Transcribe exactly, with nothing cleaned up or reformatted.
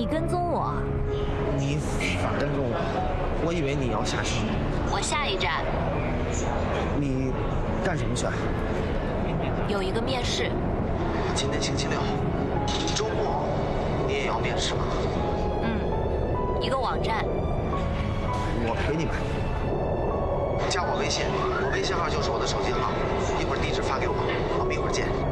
你跟踪我？ 你反跟踪我？我以为你要下去。 我下一站。 你干什么去？ 有一个面试。 今天星期六，周末你也要面试吗？ 嗯，一个网站。 我陪你买。加我微信，我微信号就是我的手机号，一会儿地址发给我，我们一会儿见。